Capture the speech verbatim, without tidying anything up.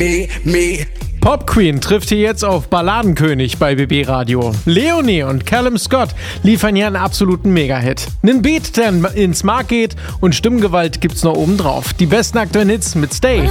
Me, me. Pop Queen trifft hier jetzt auf Balladenkönig bei B B Radio. Leonie und Callum Scott liefern hier einen absoluten Mega-Hit. Nen Beat, der ins Mark geht und Stimmgewalt gibt's noch oben drauf. Die besten aktuellen Hits mit Stay.